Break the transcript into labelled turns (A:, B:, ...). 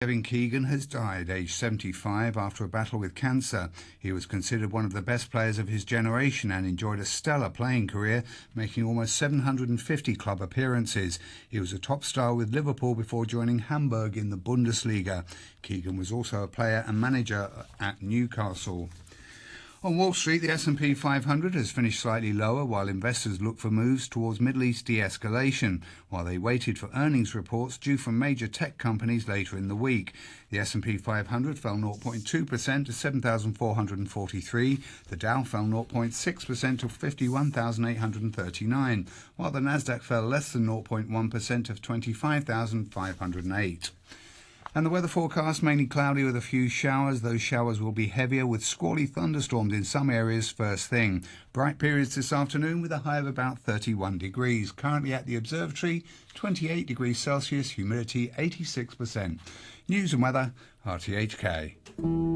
A: Kevin Keegan has died, aged 75, after a battle with cancer. He was considered one of the best players of his generation and enjoyed a stellar playing career, making almost 750 club appearances. He was a top star with Liverpool before joining Hamburg in the Bundesliga. Keegan was also a player and manager at Newcastle. On Wall Street, the S&P 500 has finished slightly lower while investors look for moves towards Middle East de-escalation, while they waited for earnings reports due from major tech companies later in the week. The S&P 500 fell 0.2% to 7,443. The Dow fell 0.6% to 51,839, while the Nasdaq fell less than 0.1% to 25,508. And the weather forecast, mainly cloudy with a few showers. Those showers will be heavier with squally thunderstorms in some areas first thing. Bright periods this afternoon with a high of about 31 degrees. Currently at the observatory, 28 degrees Celsius, humidity 86%. News and weather, RTHK.